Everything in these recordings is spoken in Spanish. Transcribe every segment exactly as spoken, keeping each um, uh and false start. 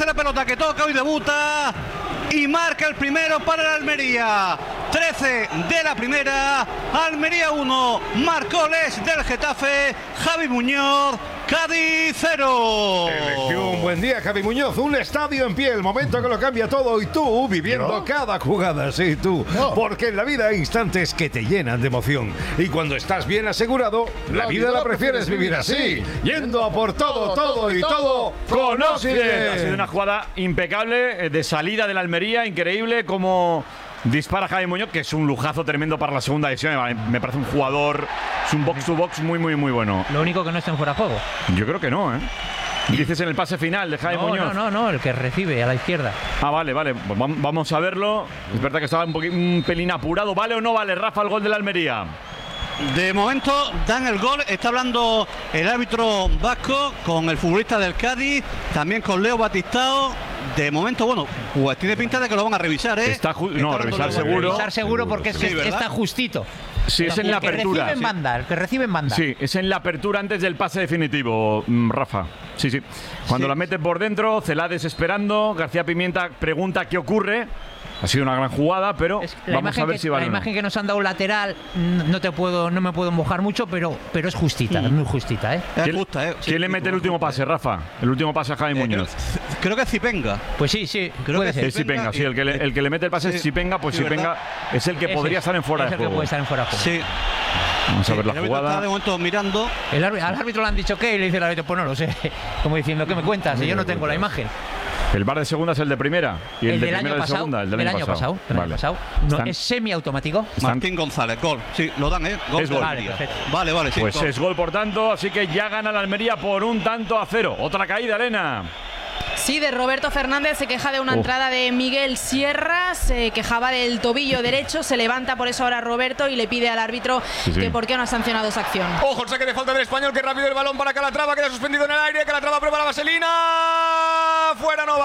tercera pelota que toca, hoy debuta y marca el primero para el Almería. trece de la primera, Almería uno, Marcoles del Getafe, Javi Muñoz, Cádiz cero. Eligió un buen día, Javi Muñoz, un estadio en pie, el momento que lo cambia todo, y tú viviendo ¿No? cada jugada, sí, tú. No. Porque en la vida hay instantes que te llenan de emoción. Y cuando estás bien asegurado, la, la vida, vida la prefieres vivir así, yendo a por todo, todo, todo y todo con Occident. Ha sido una jugada impecable de salida del Almería, increíble como dispara Javi Muñoz, que es un lujazo tremendo para la segunda edición. Me parece un jugador, es un box to box muy, muy, muy bueno. Lo único que no está en fuera de juego. Yo creo que no, ¿eh? Dices en el pase final de Javi no, Muñoz. No, no, no, el que recibe a la izquierda. Ah, vale, vale. Pues vamos a verlo. Es verdad que estaba un, poquito, un pelín apurado. ¿Vale o no vale, Rafa, el gol de la Almería? De momento dan el gol, está hablando el árbitro vasco con el futbolista del Cádiz, también con Leo Batistao. De momento, bueno, pues tiene pinta de que lo van a revisar, ¿eh? Está ju- no, revisar seguro. Revisar seguro porque sí, es, está justito. Sí, es en la apertura. El que recibe en banda, el que recibe en banda. Sí, es en la apertura antes del pase definitivo, Rafa. Sí, sí. Cuando sí. la meten por dentro, Celades esperando, García Pimienta pregunta qué ocurre. Ha sido una gran jugada, pero vamos a ver que, si vale. La imagen que nos han dado lateral, no te puedo, no me puedo mojar mucho, pero, pero es justita, mm. es muy justita, ¿eh? Es justa, ¿eh? ¿Quién sí, le mete el último pase, Rafa? El último pase a Javi eh, Muñoz. Creo, creo que es Zipenga. Pues sí, sí, creo puede que ser. Es Zipenga, sí, el que, le, el que le mete el pase sí, es Zipenga, pues sí, Zipenga es el que Ese, podría estar en fuera de juego. Es el que puede estar en fuera de juego. Sí. Vamos a ver sí, la jugada. Está de momento mirando. El árbitro, al árbitro le han dicho qué y le dice el árbitro, pues no lo sé. Como diciendo, ¿qué me cuentas? Si yo no tengo la imagen. El bar de segunda es el de primera y el, el de del primera año de pasado, segunda, el del, del año, año pasado. pasado, Vale. año pasado. No, Están... es semiautomático. Martín González, gol. Sí, lo dan, ¿eh? Gol. Es gol. Vale, perfecto. Vale, vale, sí, pues gol. es gol, por tanto, así que ya gana la Almería por un tanto a cero. Otra caída, Elena. Sí, de Roberto Fernández, se queja de una Uf. entrada de Miguel Sierra, se quejaba del tobillo derecho, se levanta por eso ahora Roberto y le pide al árbitro sí, sí. que por qué no ha sancionado esa acción. Ojo, el saque de falta del Español, que rápido el balón para Calatrava, queda suspendido en el aire, Calatrava prueba la vaselina, fuera no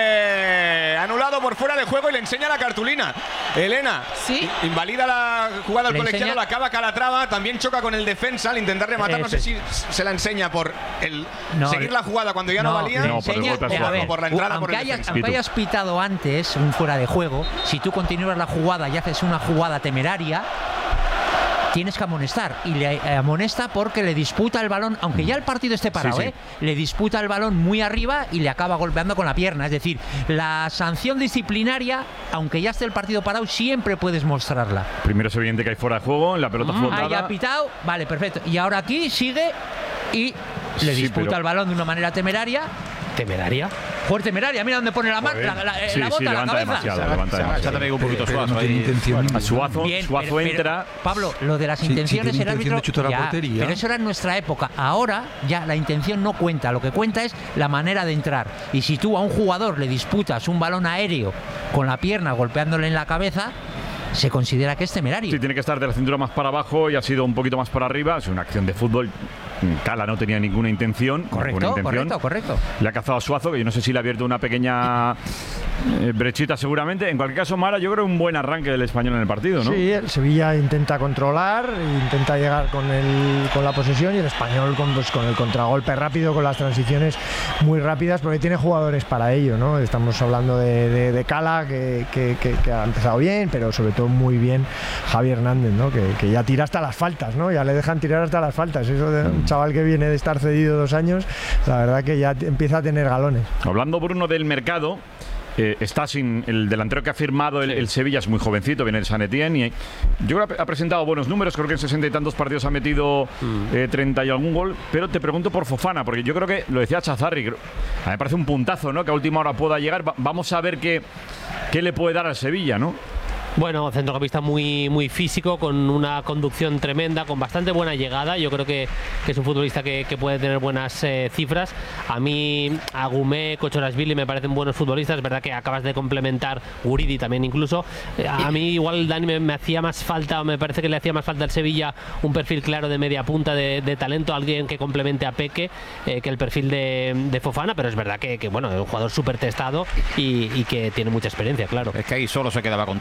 vale, anulado por fuera de juego y le enseña la cartulina. Elena, ¿sí? Invalida la jugada al colegiado, enseña... la acaba Calatrava, también choca con el defensa al intentar rematar, no sé si se la enseña por el no, seguir la jugada cuando ya no, no valía, no, por, el golpe a ver, por la entrada, aunque, por el hayas, aunque hayas pitado antes un fuera de juego, si tú continúas la jugada y haces una jugada temeraria, tienes que amonestar, y le amonesta porque le disputa el balón, aunque ya el partido esté parado, sí, sí. ¿eh? Le disputa el balón muy arriba y le acaba golpeando con la pierna. Es decir, la sanción disciplinaria, aunque ya esté el partido parado, siempre puedes mostrarla. Primero es evidente que hay fuera de juego, en la pelota mm, flotada. Ahí ha pitado, vale, perfecto. Y ahora aquí sigue y le sí, disputa pero... el balón de una manera temeraria. ¿Temeraria? Por temeraria, mira dónde pone la mano, la, la, sí, la bota, sí, la levanta cabeza. demasiado, se levanta demasiado. Se un poquito Suazo. No tiene intención. A Suazo, Bien, Suazo pero, entra. Pero, Pablo, lo de las sí, intenciones, sí, el árbitro. De ya, la portería. Pero eso era en nuestra época. Ahora ya la intención no cuenta. Lo que cuenta es la manera de entrar. Y si tú a un jugador le disputas un balón aéreo con la pierna golpeándole en la cabeza, se considera que es temerario. Sí, tiene que estar de la cintura más para abajo y ha sido un poquito más para arriba. Es una acción de fútbol. Cala no tenía ninguna intención. Correcto, ninguna intención. correcto, correcto. Le ha cazado a Suazo, que yo no sé si le ha abierto una pequeña eh, brechita seguramente. En cualquier caso, Mara, yo creo un buen arranque del Español en el partido, ¿no? Sí, el Sevilla intenta controlar, intenta llegar con el con la posesión, y el Español con, pues, con el contragolpe rápido, con las transiciones muy rápidas, porque tiene jugadores para ello, ¿no? Estamos hablando de, de, de Cala, que, que, que, que ha empezado bien, pero sobre todo muy bien Javi Hernández, ¿no? Que, que ya tira hasta las faltas, ¿no? Ya le dejan tirar hasta las faltas. Eso de un chaval que viene de estar cedido dos años, la verdad que ya empieza a tener galones. Hablando, Bruno, del mercado, eh, está sin el delantero que ha firmado el, el Sevilla, es muy jovencito, viene del San Etienne, y yo creo que ha presentado buenos números, creo que en sesenta y tantos partidos ha metido eh, treinta y algún gol, pero te pregunto por Fofana, porque yo creo que, lo decía Chazarri, creo, a mí me parece un puntazo, ¿no? Que a última hora pueda llegar. Va, vamos a ver qué, qué le puede dar al Sevilla, ¿no? Bueno, centrocampista muy, muy físico, con una conducción tremenda, con bastante buena llegada. Yo creo que, que es un futbolista que, que puede tener buenas eh, cifras. A mí, Agumé, Kochorashvili me parecen buenos futbolistas. Es verdad que acabas de complementar, Guridi también incluso. A mí igual, Dani, me, me hacía más falta, o me parece que le hacía más falta al Sevilla un perfil claro de media punta de, de talento, alguien que complemente a Peque, eh, que el perfil de, de Fofana. Pero es verdad que, que bueno, es un jugador súper testado y, y que tiene mucha experiencia, claro. Es que ahí solo se quedaba con tres, ¿eh?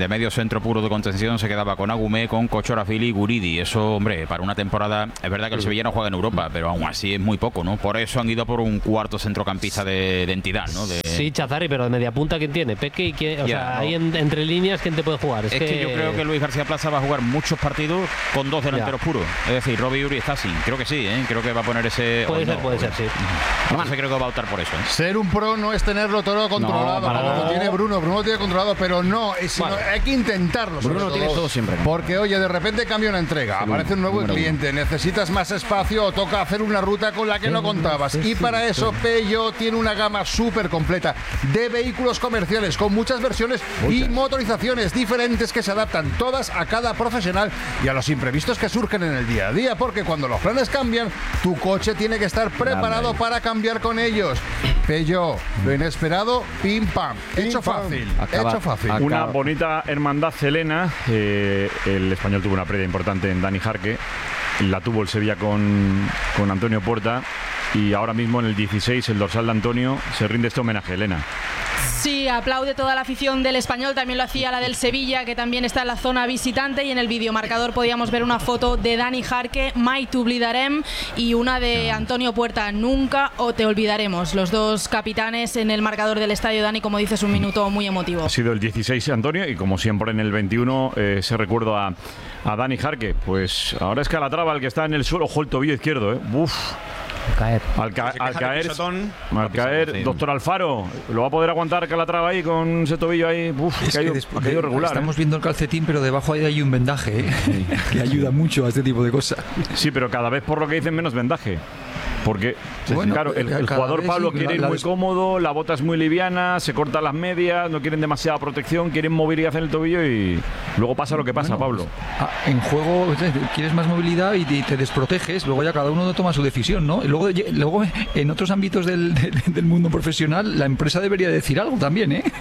de medio centro puro de contención se quedaba con Agumé, con Kochorafili y Guridi. Eso, hombre, para una temporada, es verdad que el Sevilla no juega en Europa, pero aún así es muy poco, ¿no? Por eso han ido por un cuarto centrocampista de, de entidad, ¿no? De... Sí, Chazarri, pero de media punta, ¿quién tiene? Peque y quién, o Ya, sea, no. ahí en- entre líneas, ¿quién te puede jugar? Es, que... que yo creo que Luis García Plaza va a jugar muchos partidos con dos delanteros Ya. puros. Es decir, Robbie Uri está sin. Creo que sí, ¿eh? Creo que va a poner ese... Puede o ser, no, puede ser, sí. Además, creo que va a optar por eso, ¿eh? Ser un pro no es tenerlo todo controlado, para como nada. lo tiene Bruno. Bruno lo tiene controlado, pero no, es, sino Vale. hay que intentarlo. sobre Bruno lo tiene todo siempre, ¿no? Porque, oye, de repente cambia una entrega, Sí, aparece un nuevo número cliente, necesitas más espacio o toca hacer una ruta con la que no contabas. Y para eso, Peugeot tiene una gama súper completa de vehículos comerciales con muchas versiones y motorizaciones diferentes que se adaptan todas a cada profesional y a los imprevistos que surgen en el día a día, porque cuando los planes cambian, tu coche tiene que estar preparado para cambiar con ellos. Peugeot, lo inesperado, pim pam, hecho fácil, hecho fácil. Una bonita hermandad helena. Eh, el español tuvo una pérdida importante en Dani Jarque. La tuvo el Sevilla con, con Antonio Puerta. Y ahora mismo en el dieciséis, el dorsal de Antonio, se rinde este homenaje a Helena. Sí, aplaude toda la afición del Español, también lo hacía la del Sevilla, que también está en la zona visitante, y en el videomarcador podíamos ver una foto de Dani Jarque, Mai t'oblidarem, y una de Antonio Puerta, Nunca o te olvidaremos. Los dos capitanes en el marcador del estadio. Dani, como dices, un minuto muy emotivo. Ha sido el dieciséis Antonio y como siempre en el veintiuno eh, ese recuerdo a, a Dani Jarque. Pues ahora es Calatrava el que está en el suelo, ojo el tobillo izquierdo, ¿eh? Uf. Al caer. Al, ca- Se al queja de caer, pisotón. al caer, sí. doctor Alfaro, ¿lo va a poder aguantar Calatrava ahí con ese tobillo ahí? Uf, Es ha caído, que des- ha caído de- regular. Estamos ¿eh? viendo el calcetín, pero debajo ahí hay un vendaje, ¿eh? que ayuda mucho a este tipo de cosas. Sí, pero cada vez por lo que dicen menos vendaje. Porque, Bueno, claro, el, eh, el cada jugador vez Pablo sí, quiere la- ir la muy des- cómodo, la bota es muy liviana, se cortan las medias, no quieren demasiada protección, quieren movilidad en el tobillo y luego pasa lo que pasa, Bueno, Pablo. Ah, en juego eh, quieres más movilidad y te, y te desproteges, luego ya cada uno toma su decisión, ¿no? Y luego, ye- luego en otros ámbitos del, del- del mundo profesional, la empresa debería decir algo también, ¿eh?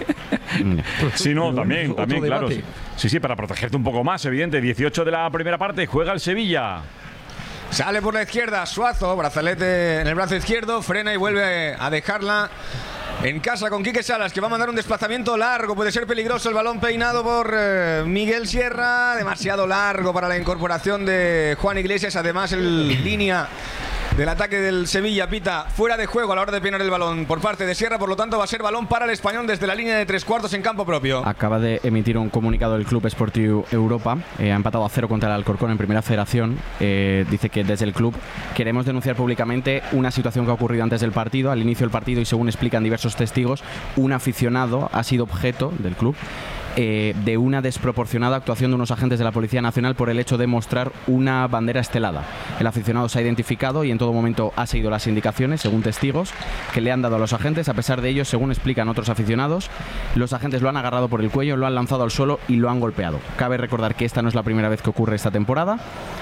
Sí, no, Pero bueno, también, otro también, claro. debate. Sí, sí, para protegerte un poco más, evidente. dieciocho de la primera parte, juega el Sevilla. Sale por la izquierda, Suazo, brazalete en el brazo izquierdo, frena y vuelve a dejarla en casa con Quique Salas, que va a mandar un desplazamiento largo. Puede ser peligroso el balón peinado por eh, Miguel Sierra, demasiado largo para la incorporación de Juan Iglesias. Además, el línea del ataque del Sevilla pita fuera de juego a la hora de peinar el balón por parte de Sierra, por lo tanto va a ser balón para el Español desde la línea de tres cuartos en campo propio. Acaba de emitir un comunicado el Club Esportiu Europa, eh, ha empatado a cero contra el Alcorcón en primera federación. Eh, dice que desde el club queremos denunciar públicamente una situación que ha ocurrido antes del partido, al inicio del partido, y según explican diversos testigos, un aficionado ha sido objeto del club Eh, de una desproporcionada actuación de unos agentes de la Policía Nacional por el hecho de mostrar una bandera estelada. El aficionado se ha identificado y en todo momento ha seguido las indicaciones, según testigos, que le han dado a los agentes. A pesar de ello, según explican otros aficionados, los agentes lo han agarrado por el cuello, lo han lanzado al suelo y lo han golpeado. Cabe recordar que esta no es la primera vez que ocurre esta temporada.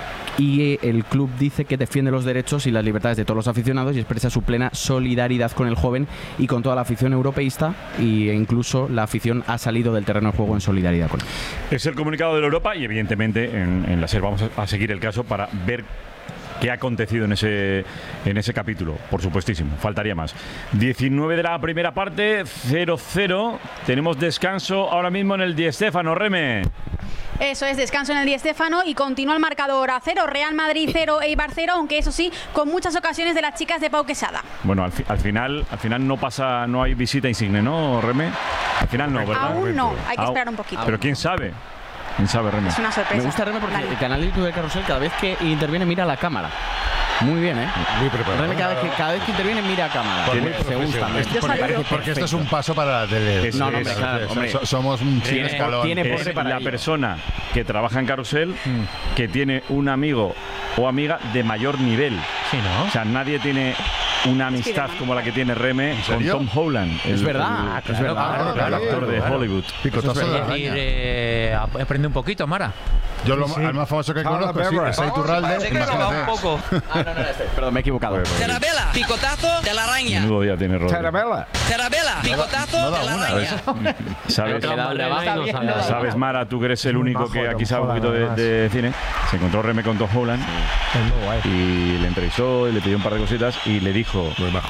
Y el club dice que defiende los derechos y las libertades de todos los aficionados y expresa su plena solidaridad con el joven y con toda la afición europeísta, e incluso la afición ha salido del terreno de juego en solidaridad con él. Es el comunicado de la Europa y evidentemente en, en la SER vamos a, a seguir el caso para ver qué ha acontecido en ese, en ese capítulo, por supuestísimo, faltaría más. diecinueve de la primera parte, cero cero, tenemos descanso ahora mismo en el Di Stéfano, Reme. Eso es, descanso en el Di Stéfano y continúa el marcador a cero, Real Madrid cero, Eibar cero, aunque eso sí, con muchas ocasiones de las chicas de Pau Quesada. Bueno, al, fi- al final al final no pasa, no hay visita insigne, ¿no, Reme? Al final no, ¿verdad? Aún no, hay que Au- esperar un poquito. Pero quién sabe, quién sabe, Reme. Es una sorpresa. Me gusta Reme porque Dale. el canal de YouTube del Carrusel cada vez que interviene mira a la cámara. Muy bien, ¿eh? Muy preparado. Reme cada vez que, cada vez que interviene mira a cámara. Muy Se gusta. profesional. Me Porque, parece porque esto es perfecto. un paso para la tele. Es- No, no, es- hombre, claro, So- hombre. so- somos un Tiene- escalón. tiene Es pose para la ello. persona que trabaja en Carrusel que tiene un amigo o amiga de mayor nivel. Sí, ¿no? O sea, nadie tiene una amistad como la que tiene Reme con serio? Tom Holland. Es el- verdad, el- es verdad. Claro, el claro, actor de claro. Hollywood. Picotazo de la Es decir, araña. eh, ap- aprende un poquito, Mara. Yo lo al más famoso que Carla conozco sí, Beverly. es Iturralde. Imagínate. Ah, no, no era este. Perdón, me he equivocado. Terabela, picotazo de la araña. Menudo día tiene Rodri. Tarabella. Terabela, picotazo de la araña. ¿Sabes? Le da- le da y no sabe. ¿Sabes, Mara? Tú que eres el Muy único majo, que Tom aquí sabe un Holland, poquito de, además. de cine. Se encontró Reme con Tom Holland Es muy guay. y le entrevistó y le pidió un par de cositas y le dijo: Muy majo.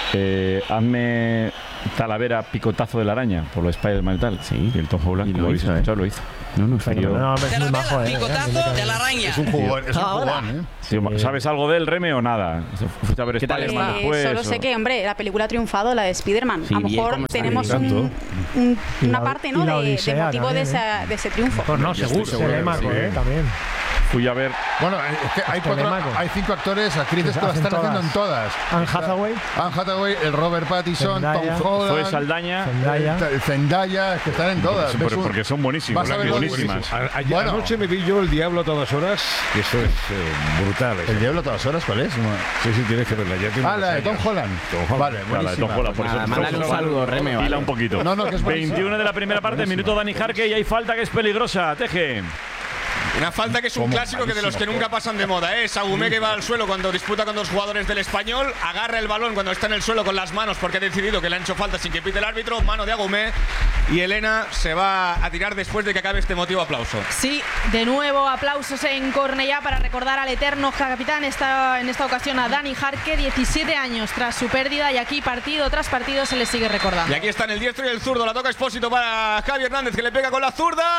Eh, hazme Talavera picotazo de la araña por lo Spider-Man y tal. Sí. Y el Tom Holland Y lo lo hizo, hizo, ¿eh? lo hizo. No, no, Pero- serio. No, hombre, es muy majo, eh. Picotazo de la araña. Es un jugón, es un jugón, ¿eh? Sí, ¿sabes algo del Reme o nada? Fuiste a ver ¿Qué tal Spider-Man Eh, después, solo o- sé que, hombre, la película ha triunfado, la de Spider-Man. Sí, a lo bien, mejor ¿cómo está tenemos bien? un, un- Y una la- parte, y ¿no? la De, de Odisea motivo de, también, esa- de ese triunfo. Pues no, Yo estoy seguro. seguro, Telemaco, sí. eh, también. Fui a ver. Bueno, es que hay, cuatro, Telemaco. hay cinco actores, actrices que lo Hacen están haciendo en todas. todas. Anne Hathaway. Anne Hathaway, el Robert Pattinson, Zendaya. Tom Holland, Fue Saldaña. Zendaya. eh, Zendaya, es que están en todas. Sí, ¿Ves pero un- porque son buenísimos. Vas a ver los- buenísimas. A- ayer- Bueno. Anoche me vi yo El Diablo a todas horas, que eso es eh, brutal. eso. ¿El Diablo a todas horas cuál es? Sí, sí, tienes que verla. Ya tiene Ah, unos la de Tom años. Holland. Tom Holland. Vale, Claro, la de buenísima. Tom Holland, por eso. Nada, mándale un saludo, Reme, vale. Hila un poquito. No, no, que es buenísima. veintiuno de la primera parte, minuto Dani Jarque y hay falta que es peligrosa. Teje. Una falta que es un clásico que de los que nunca pasan de moda, ¿eh? Sagumé que va al suelo cuando disputa con dos jugadores del Español, agarra el balón cuando está en el suelo con las manos porque ha decidido que le han hecho falta sin que pite el árbitro, mano de Agumé, y Elena se va a tirar después de que acabe este emotivo aplauso. Sí, de nuevo aplausos en Cornellá para recordar al eterno capitán, esta, en esta ocasión a Dani Jarque, diecisiete años tras su pérdida, y aquí partido tras partido se le sigue recordando. Y aquí están el diestro y el zurdo, la toca Expósito para Javi Hernández que le pega con la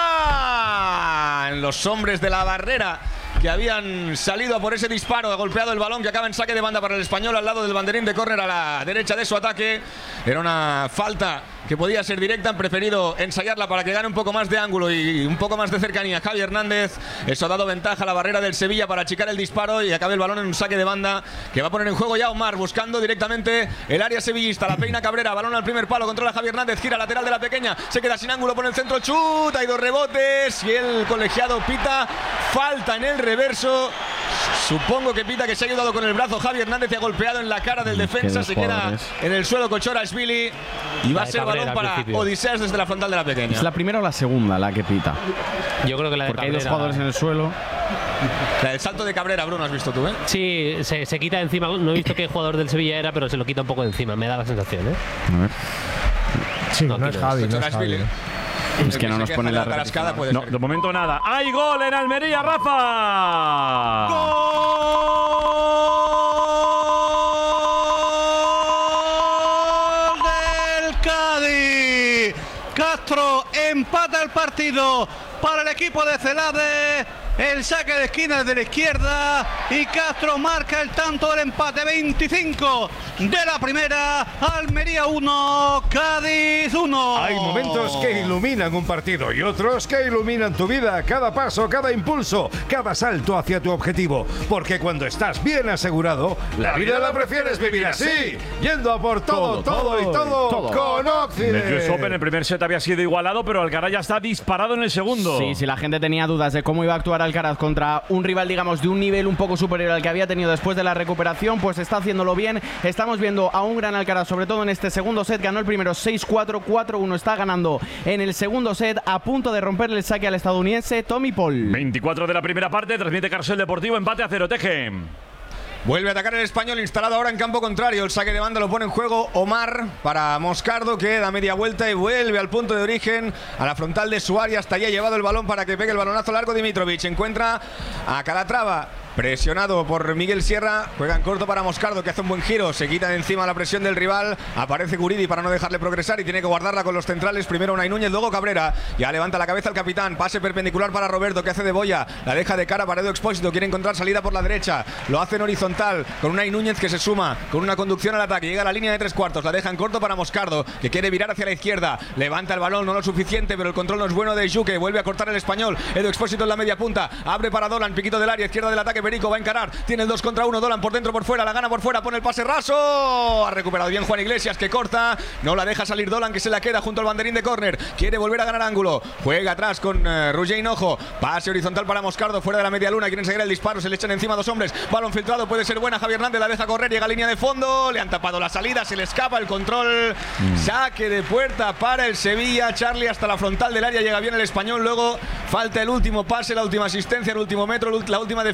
zurda en los hombres de la barrera que habían salido a por ese disparo, ha golpeado el balón que acaba en saque de banda para el Español al lado del banderín de córner a la derecha de su ataque. Era una falta que podía ser directa, han preferido ensayarla para que gane un poco más de ángulo y un poco más de cercanía Javi Hernández. Eso ha dado ventaja a la barrera del Sevilla para achicar el disparo y acabe el balón en un saque de banda que va a poner en juego ya Omar, buscando directamente el área sevillista. La peina Cabrera, balón al primer palo, controla Javi Hernández, gira lateral de la pequeña, se queda sin ángulo por el centro, chuta, hay dos rebotes y el colegiado pita falta en el reverso. Supongo que pita que se ha ayudado con el brazo Javi Hernández y ha golpeado en la cara del defensa, se queda en el suelo Kochorashvili y va a ser balón para Odiseas desde la frontal de la pequeña. ¿Es la primera o la segunda la que pita? Yo creo que la de Porque hay dos Cabrera- jugadores en el suelo. La del salto de Cabrera, Bruno, has visto tú, ¿eh? Sí, se, se quita de encima. No he visto qué jugador del Sevilla era, pero se lo quita un poco de encima. Me da la sensación, ¿eh? A ver. Sí, no, es Javi, no es Kochorashvili. Javi. Es que no nos pone la tarascada, puede No, ser. de momento nada. ¡Hay gol en Almería, Rafa! ¡Gol del Cádiz! Castro empata el partido para el equipo de Celades. El saque de esquina de la izquierda y Castro marca el tanto del empate. Veinticinco de la primera. Almería uno, Cádiz uno. Hay momentos que iluminan un partido y otros que iluminan tu vida. Cada paso, cada impulso, cada salto hacia tu objetivo. Porque cuando estás bien asegurado, la vida la prefieres vivir así. Yendo a por todo, todo, y todo, con En el U S Open Occident. el primer set había sido igualado, pero Alcaraz ya está disparado en el segundo. Sí, si la gente tenía dudas de cómo iba a actuar Alcaraz contra un rival, digamos, de un nivel un poco superior al que había tenido después de la recuperación, pues está haciéndolo bien. Estamos viendo a un gran Alcaraz, sobre todo en este segundo set. Ganó el primero seis cuatro, cuatro uno. Está ganando en el segundo set, a punto de romperle el saque al estadounidense Tommy Paul. veinticuatro de la primera parte, transmite Carcel Deportivo, empate a cero, Teje. Vuelve a atacar el Español, instalado ahora en campo contrario. El saque de banda lo pone en juego Omar para Moscardo, que da media vuelta y vuelve al punto de origen, a la frontal de su área. Hasta allí ha llevado el balón para que pegue el balonazo largo Dimitrovic. Encuentra a Calatrava, presionado por Miguel Sierra. Juega en corto para Moscardo, que hace un buen giro. Se quita de encima la presión del rival. Aparece Guridi para no dejarle progresar y tiene que guardarla con los centrales. Primero Unai Núñez, luego Cabrera. Ya levanta la cabeza el capitán. Pase perpendicular para Roberto, que hace de boya. La deja de cara para Edu Expósito. Quiere encontrar salida por la derecha. Lo hace en horizontal con Unai Núñez, que se suma con una conducción al ataque. Llega a la línea de tres cuartos. La deja en corto para Moscardo, que quiere virar hacia la izquierda. Levanta el balón, no lo suficiente, pero el control no es bueno de Juque. Vuelve a cortar el Español. Edu Expósito en la media punta. Abre para Dolan. Piquito del área. Izquierda del ataque. Perico va a encarar. Tiene el dos contra uno, Dolan por dentro, por fuera, la gana por fuera, pone el pase raso. Ha recuperado bien Juan Iglesias, que corta. No la deja salir Dolan, que se la queda junto al banderín de córner. Quiere volver a ganar ángulo. Juega atrás con uh, Roger Hinojo. Pase horizontal para Moscardo, fuera de la media luna. Quieren seguir el disparo, se le echan encima dos hombres. Balón filtrado, puede ser buena. Javier Hernández la deja correr, llega a línea de fondo. Le han tapado la salida, se le escapa el control. Mm. Saque de puerta para el Sevilla. Charlie hasta la frontal del área, llega bien el Español. Luego falta el último pase, la última asistencia, el último metro, la última definición no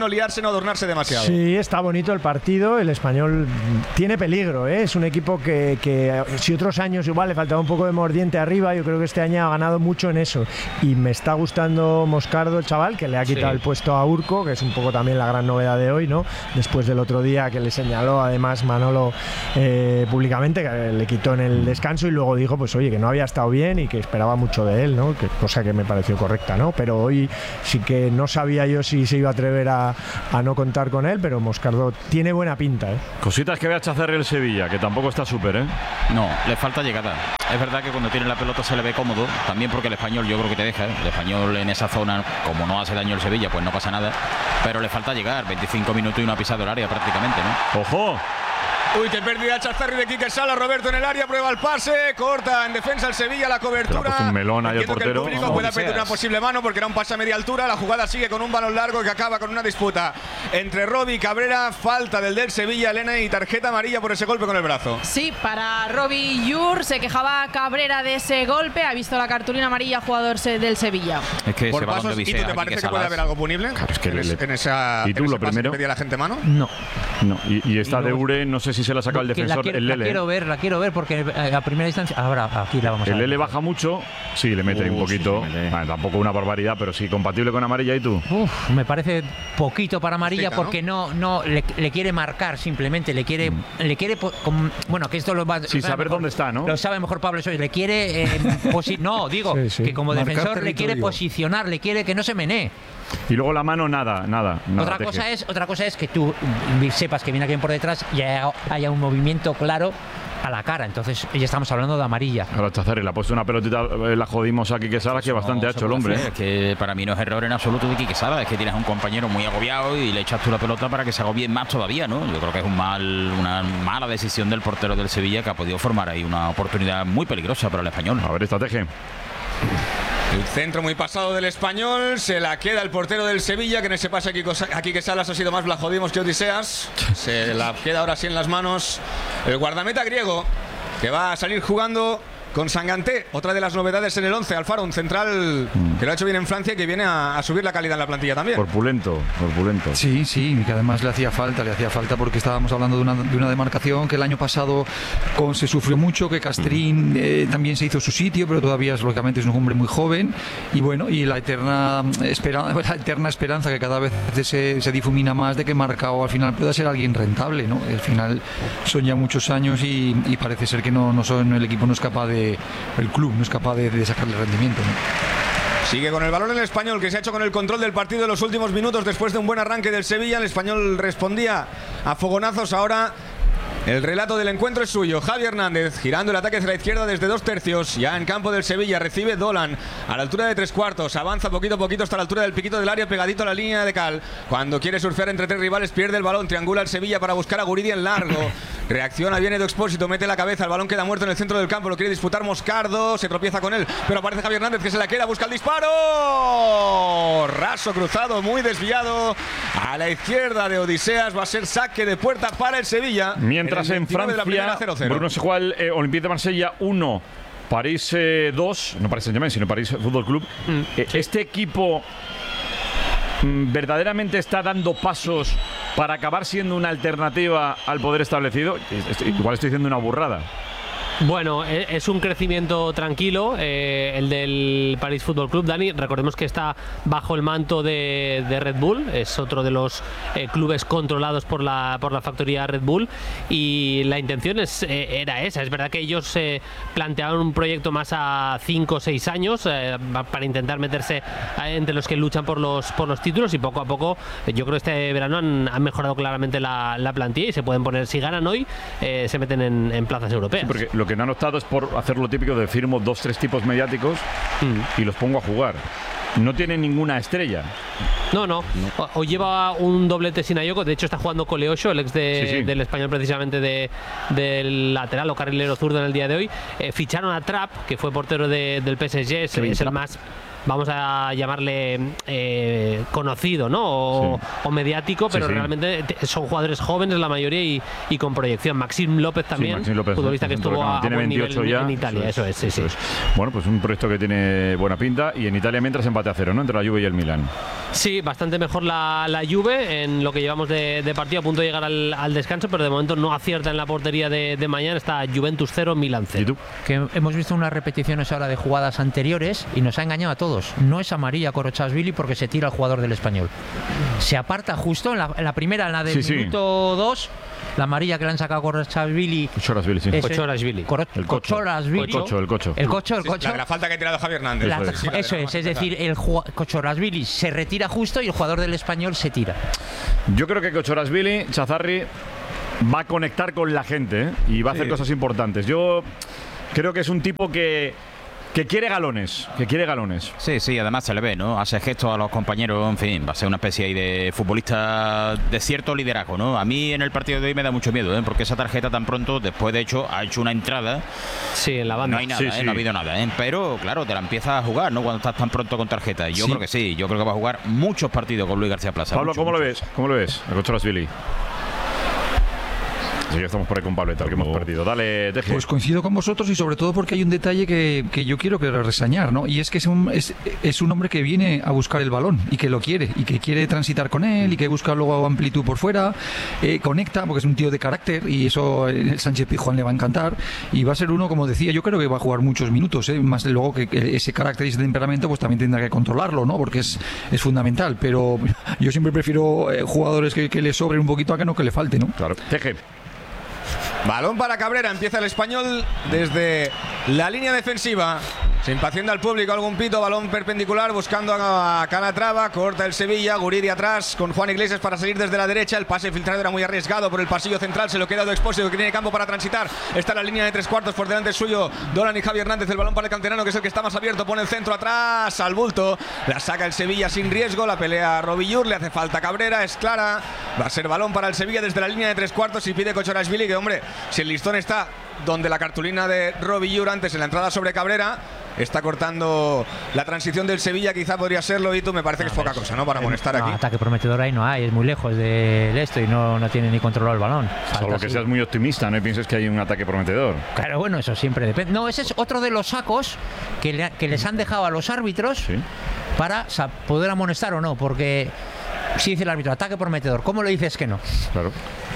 no liarse, no adornarse demasiado. Sí, está bonito el partido. El Español tiene peligro, ¿eh? Es un equipo que, que si otros años igual le faltaba un poco de mordiente arriba, yo creo que este año ha ganado mucho en eso. Y me está gustando Moscardo, el chaval, que le ha quitado sí. el puesto a Urco, que es un poco también la gran novedad de hoy, ¿no? Después del otro día que le señaló además Manolo eh, públicamente, que le quitó en el descanso y luego dijo, pues oye, que no había estado bien y que esperaba mucho de él, ¿no? Que, cosa que me pareció correcta, ¿no? Pero hoy sí que no sabía yo si se iba a atrever a, a no contar con él, pero Moscardo tiene buena pinta, ¿eh? Cositas que ve a Chazarri el Sevilla, que tampoco está súper, ¿eh? No, le falta llegada. Es verdad que cuando tiene la pelota se le ve cómodo, también porque el Español yo creo que te deja, ¿eh? El Español en esa zona, como no hace daño el Sevilla, pues no pasa nada, pero le falta llegar, veinticinco minutos y no ha pisado el área prácticamente, ¿no? ¡Ojo! Uy, qué pérdida Chazarri de Quique Sala. Roberto en el área, prueba el pase, corta en defensa el Sevilla, la cobertura. Un melón ahí el portero. Que el público pueda pedir una posible mano porque era un pase a media altura. La jugada sigue con un balón largo que acaba con una disputa entre Robbie y Cabrera. Falta del del Sevilla, Elena, y tarjeta amarilla por ese golpe con el brazo. Sí, para Robbie Yur. Se quejaba Cabrera de ese golpe. Ha visto la cartulina amarilla, jugador del Sevilla. Es que por pasos, ¿y tú te parece que puede haber algo punible? Claro, es que en, le, en esa, ¿y tú en lo primero? ¿Pedía la gente mano? No. No, y, y esta y de Ure, no sé si se la ha sacado el defensor. La quiero, el Lele. La quiero ver, la quiero ver porque a primera instancia. Ahora aquí la vamos a el ver. El Lele baja mucho, sí, le mete uh, un poquito. Sí, mete. Vale, tampoco una barbaridad, pero sí, compatible con amarilla. ¿Y tú? Uf, me parece poquito para amarilla. Hostia, porque no, no, no le, le quiere marcar simplemente, le quiere, mm. le quiere, con, bueno, que esto lo va. Sin saber mejor, dónde está, ¿no? Lo sabe mejor Pablo Soy. Le quiere, eh, posi no, digo sí, sí. que como marcar defensor territorio. Le quiere posicionar, le quiere que no se menee. Y luego la mano nada, nada. nada otra teje. cosa es, otra cosa es que tú sepas que viene alguien por detrás y haya, haya un movimiento claro a la cara, entonces ya estamos hablando de amarilla. Ahora Chazarri le ha puesto una pelotita, la jodimos a Quique Sala, que bastante no, ha hecho el hombre. Es que para mí no es error en absoluto de Quique Sala, es que tienes a un compañero muy agobiado y le echas tú la pelota para que se agobie más todavía, ¿no? Yo creo que es un mal, una mala decisión del portero del Sevilla, que ha podido formar ahí una oportunidad muy peligrosa para el Español. A ver esta teje. El centro muy pasado del Español, se la queda el portero del Sevilla, que en ese pase aquí, aquí que Salas ha sido más Blajodimos que Odiseas. Se la queda ahora sí en las manos el guardameta griego, que va a salir jugando con Sanganté, otra de las novedades en el once. Alfaro, un central que lo ha hecho bien en Francia y que viene a, a subir la calidad en la plantilla también. Corpulento, corpulento. Sí, sí, que además le hacía falta, le hacía falta porque estábamos hablando de una, de una demarcación que el año pasado con, se sufrió mucho, que Castrín eh, también se hizo su sitio, pero todavía es, lógicamente es un hombre muy joven y bueno, y la eterna, esperanza, la eterna esperanza que cada vez se, se difumina más de que Marcao al final pueda ser alguien rentable, ¿no? Al final son ya muchos años y, y parece ser que no, no son, el equipo no es capaz de el club no es capaz de, de sacarle rendimiento, ¿no? Sigue con el balón el Español, que se ha hecho con el control del partido en los últimos minutos después de un buen arranque del Sevilla. El Español respondía a fogonazos. Ahora el relato del encuentro es suyo. Javi Hernández girando el ataque hacia la izquierda desde dos tercios. Ya en campo del Sevilla recibe Dolan a la altura de tres cuartos. Avanza poquito a poquito hasta la altura del piquito del área, pegadito a la línea de cal. Cuando quiere surfear entre tres rivales pierde el balón. Triangula el Sevilla para buscar a Guridi en largo. Reacciona bien Edu Expósito, mete la cabeza. El balón queda muerto en el centro del campo. Lo quiere disputar Moscardo. Se tropieza con él. Pero aparece Javi Hernández, que se la queda. Busca el disparo. Raso cruzado, muy desviado. A la izquierda de Odiseas. Va a ser saque de puerta para el Sevilla. Mientras en, en Francia, cero cero. Bruno se juega el eh, Olympique de Marsella uno, París eh, dos, no París Saint-Germain, sino París Fútbol Club. Mm, eh, sí. Este equipo mm, verdaderamente está dando pasos para acabar siendo una alternativa al poder establecido. Igual estoy diciendo una burrada. Bueno, es un crecimiento tranquilo eh, el del París Fútbol Club. Dani, recordemos que está bajo el manto de, de Red Bull, es otro de los eh, clubes controlados por la por la factoría Red Bull y la intención es, eh, era esa. Es verdad que ellos eh, planteaban un proyecto más a cinco o seis años eh, para intentar meterse entre los que luchan por los por los títulos y poco a poco eh, yo creo que este verano han, han mejorado claramente la, la plantilla y se pueden poner, si ganan hoy, eh, se meten en, en plazas europeas. Sí, porque lo que no han optado es por hacer lo típico de firmo dos, tres tipos mediáticos mm. y los pongo a jugar. No tiene ninguna estrella. No, no, no. Hoy lleva un doblete Sinayoko. De hecho está jugando Coleocho, el ex de, sí, sí. del Español precisamente de, del lateral o carrilero zurdo en el día de hoy. eh, Ficharon a Trapp, que fue portero de, del P S G. Es, es el más, vamos a llamarle eh, conocido, ¿no? O, sí. o mediático, pero sí, sí. realmente son jugadores jóvenes la mayoría y, y con proyección. Maxim López también, sí, Maxim López, futbolista que estuvo a, a buen nivel ya, en Italia. Eso es, eso es, sí, eso sí. es. Bueno, pues un proyecto que tiene buena pinta y en Italia mientras empate a cero, ¿no? Entre la Juve y el Milan. Sí, bastante mejor la, la Juve en lo que llevamos de, de partido, a punto de llegar al, al descanso, pero de momento no acierta en la portería de, de mañana. Está Juventus cero, Milan cero. ¿Y tú? Que hemos visto unas repeticiones ahora de jugadas anteriores y nos ha engañado a todos. No es amarilla Korochashvili porque se tira el jugador del Español. Se aparta justo en la, en la primera, en la del Sí, sí. minuto dos. La amarilla que le han sacado a Korochashvili. Kochorashvili, sí. Kochorashvili. El cocho. Kochorashvili. El cocho, el cocho. El cocho, el Sí, cocho. la de la falta que ha tirado Javi Hernández. La- Sí, sí, la de eso la es, más es decir, el ju- Kochorashvili se retira justo y el jugador del Español se tira. Yo creo que Kochorashvili, Chazarri, va a conectar con la gente, ¿eh? Y va a hacer Sí. cosas importantes. Yo creo que es un tipo que, que quiere galones, que quiere galones. Sí, sí, además se le ve, ¿no? Hace gestos a los compañeros, en fin, va a ser una especie ahí de futbolista de cierto liderazgo, ¿no? A mí en el partido de hoy me da mucho miedo, ¿eh? Porque esa tarjeta tan pronto, después de hecho, ha hecho una entrada. Sí, en la banda. No hay nada, Sí, ¿eh? sí. No ha habido nada, ¿eh? Pero, claro, te la empiezas a jugar, ¿no? Cuando estás tan pronto con tarjeta. Yo Sí. creo que sí, yo creo que va a jugar muchos partidos con Luis García Plaza. Pablo, muchos, ¿cómo lo muchos. ves? ¿Cómo lo ves? A Kochorashvili. Sí, ya estamos por ahí con Pablo, tal que hemos perdido. Dale, Teje. Pues coincido con vosotros y sobre todo porque hay un detalle que, que yo quiero que reseñar, ¿no? Y es que es un, es, es un hombre que viene a buscar el balón y que lo quiere, y que quiere transitar con él y que busca luego amplitud por fuera, eh, conecta porque es un tío de carácter y eso eh, el Sánchez Pizjuán le va a encantar y va a ser uno, como decía, yo creo que va a jugar muchos minutos, ¿eh? Más de luego que, que ese carácter y ese temperamento pues también tendrá que controlarlo, ¿no? Porque es, es fundamental, pero yo siempre prefiero eh, jugadores que, que le sobren un poquito a que no que le falte, ¿no? Claro. Teje. Balón para Cabrera, empieza el Español desde la línea defensiva. Se impacienta el público, algún pito, balón perpendicular buscando a Calatrava, corta el Sevilla, Guridi atrás con Juan Iglesias para salir desde la derecha, el pase filtrado era muy arriesgado por el pasillo central, se lo queda de Expósito que tiene campo para transitar, está en la línea de tres cuartos por delante suyo, Dolan y Javi Hernández, el balón para el canterano que es el que está más abierto, pone el centro atrás al bulto, la saca el Sevilla sin riesgo, la pelea Robillur, le hace falta Cabrera, es clara, va a ser balón para el Sevilla desde la línea de tres cuartos y pide Kochorashvili que hombre, si el listón está donde la cartulina de Robillur antes en la entrada sobre Cabrera, está cortando la transición del Sevilla, quizá podría serlo y tú me parece que es poca cosa, ¿no? Para amonestar No, aquí. ataque prometedor ahí no hay, es muy lejos de esto y no, no tiene ni controlado el balón. Falta Salvo que así. seas muy optimista, no pienses que hay un ataque prometedor. Claro, bueno, eso siempre depende. No, ese es otro de los sacos que, le- que les han dejado a los árbitros Sí. para sa- poder amonestar o no, porque si dice el árbitro ataque prometedor, ¿cómo le dices que no? Claro.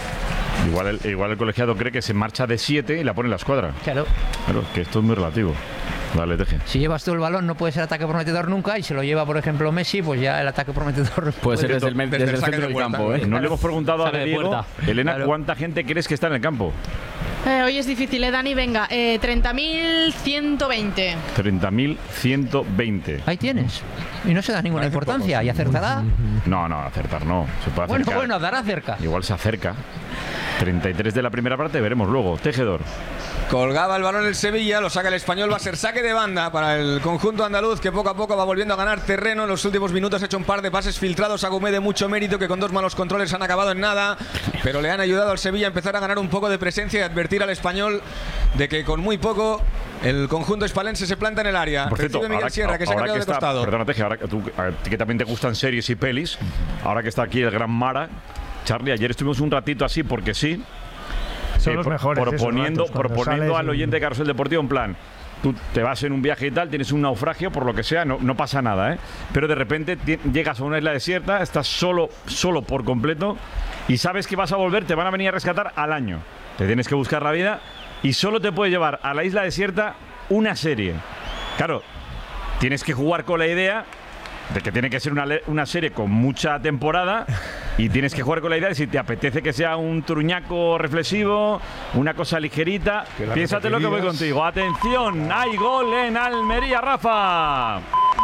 Igual el, igual el colegiado cree que se marcha de siete y la pone en la escuadra. Claro. Claro, que esto es muy relativo. Dale, Teje. Si llevas tú el balón no puede ser ataque prometedor nunca y si lo lleva, por ejemplo, Messi, pues ya el ataque prometedor Puede ser desde el, me- desde desde el el saque centro de del puerta. campo, ¿eh? No le hemos preguntado a Saque de Diego, puerta. Elena, Claro. ¿cuánta gente crees que está en el campo? Eh, hoy es difícil, ¿eh, Dani? Venga, eh, treinta mil ciento veinte. treinta mil ciento veinte. Ahí tienes. Y no se da ninguna Parece importancia. poco, ¿Y acertará? No, no, acertar no. Se puede Bueno, acercar. bueno, dará cerca. Igual se acerca. treinta y tres de la primera parte, veremos luego. Tejedor. Colgaba el balón el Sevilla, lo saca el Español, va a ser saque de banda para el conjunto andaluz que poco a poco va volviendo a ganar terreno. En los últimos minutos ha hecho un par de pases filtrados a Gumé de mucho mérito que con dos malos controles han acabado en nada, pero le han ayudado al Sevilla a empezar a ganar un poco de presencia y advertir al Español de que con muy poco el conjunto hispalense se planta en el área. Por cierto, Recibe Miguel ahora, Sierra que se ha ahora cambiado de está, costado. perdona, Teje, ahora que, tú, a ti que también te gustan series y pelis, ahora que está aquí el gran Mara, Charlie, ayer estuvimos un ratito así porque sí. Son eh, los por- mejores esos proponiendo ratos, cuando proponiendo sales al y- oyente de Carrusel Deportivo en plan, tú te vas en un viaje y tal, tienes un naufragio, por lo que sea, no, no pasa nada, ¿eh? Pero de repente ti- llegas a una isla desierta, estás solo, solo por completo y sabes que vas a volver, te van a venir a rescatar al año. Te tienes que buscar la vida y solo te puede llevar a la isla desierta una serie. Claro, tienes que jugar con la idea de que tiene que ser una, le- una serie con mucha temporada y tienes que jugar con la idea de si te apetece que sea un truñaco reflexivo, una cosa ligerita. Que la Piénsatelo que voy repetirías. contigo. Atención, hay gol en Almería, Rafa.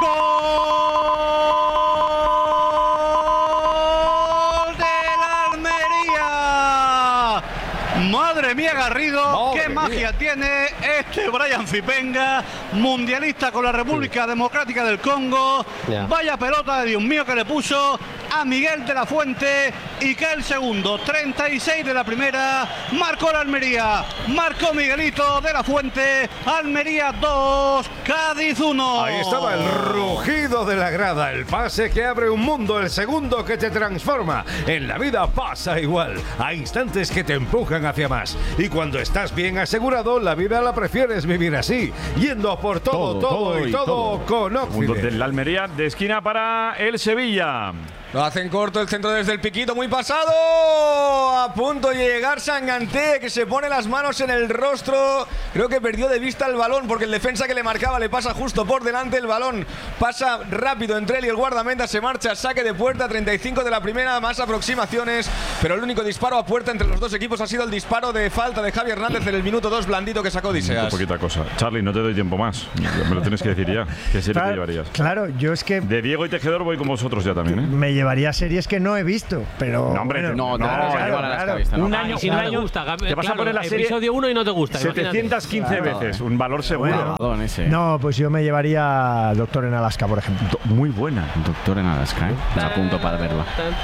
¡Gol del Almería! Madre mía, Garrido, Madre qué mía. magia tiene este Brian Zipenga, mundialista con la República Democrática del Congo. Ya. Vaya pelota de Dios mío que le puso a Miguel de la Fuente y cae el segundo. treinta y seis de la primera, marcó la Almería, marcó Miguelito de la Fuente. Almería dos, Cádiz uno. Ahí estaba el rugido de la grada, el pase que abre un mundo, el segundo que te transforma. En la vida pasa igual, hay instantes que te empujan hacia más. Y cuando estás bien asegurado, la vida la prefieres vivir así, yendo por todo, todo, todo y todo, todo con Occident. Occident. De la Almería de esquina para el Sevilla. Lo hacen corto el centro desde el piquito, muy pasado. A punto de llegar Sanganté, que se pone las manos en el rostro. Creo que perdió de vista el balón porque el defensa que le marcaba le pasa justo por delante. El balón pasa rápido entre él y el guardameta. Se marcha, saque de puerta, treinta y cinco de la primera, más aproximaciones. Pero el único disparo a puerta entre los dos equipos ha sido el disparo de falta de Javi Hernández en el minuto dos, blandito, que sacó Odiseas. Muy poquita cosa. Charlie, no te doy tiempo más. Me lo tienes que decir ya. ¿Qué serie Claro, te llevarías? Claro, yo es que De Diego y Tejedor voy con vosotros ya también, ¿eh? me llevaría series que no he visto, pero No, hombre, bueno, no, no, claro, claro, claro, claro. claro. Un año, si un no año te gusta, te vas a claro, poner la serie episodio uno y no te gusta. setecientas quince veces, un valor seguro. Bueno, no, pues yo me llevaría Doctor en Alaska, por ejemplo. Muy buena. Doctor en Alaska, ¿eh? Me apunto para verla.